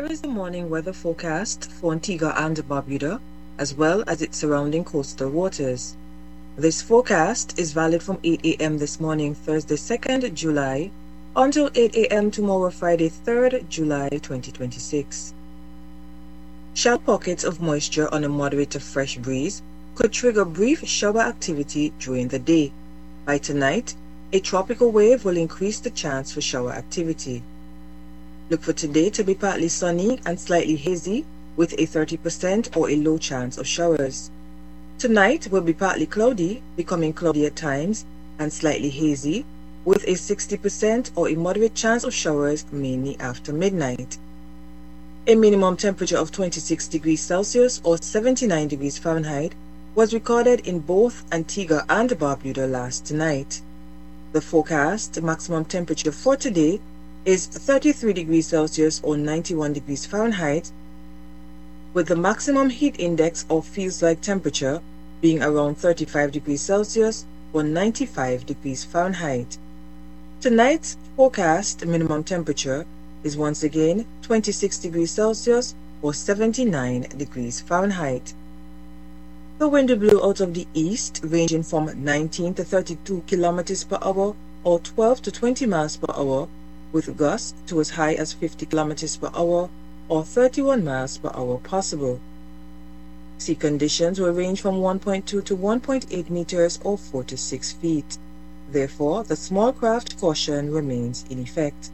is the morning weather forecast for Antigua and Barbuda, as well as its surrounding coastal waters. This forecast is valid from 8 a.m. this morning, Thursday, 2nd July, until 8 a.m. tomorrow, Friday, 3rd July 2026. Shallow pockets of moisture on a moderate to fresh breeze could trigger brief shower activity during the day. By tonight, a tropical wave will increase the chance for shower activity. Look for today to be partly sunny and slightly hazy with a 30% or a low chance of showers. Tonight will be partly cloudy, becoming cloudy at times, and slightly hazy with a 60% or a moderate chance of showers mainly after midnight. A minimum temperature of 26 degrees Celsius or 79 degrees Fahrenheit was recorded in both Antigua and Barbuda last night. The forecast maximum temperature for today is 33 degrees Celsius or 91 degrees Fahrenheit, with the maximum heat index or feels like temperature being around 35 degrees Celsius or 95 degrees Fahrenheit. Tonight's forecast minimum temperature is once again 26 degrees Celsius or 79 degrees Fahrenheit. The wind blew out of the east, ranging from 19 to 32 kilometers per hour or 12 to 20 miles per hour, with gusts to as high as 50 kilometers per hour or 31 miles per hour possible. Sea conditions will range from 1.2 to 1.8 meters or 4 to 6 feet. Therefore, the small craft caution remains in effect.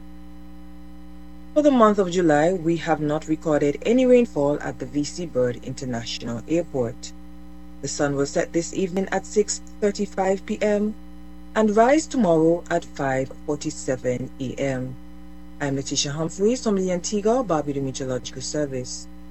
For the month of July, we have not recorded any rainfall at the V.C. Bird International Airport. The sun will set this evening at 6:35 p.m. and rise tomorrow at 5:47 a.m. I'm Letitia Humphreys from the Antigua Barbuda Meteorological Service.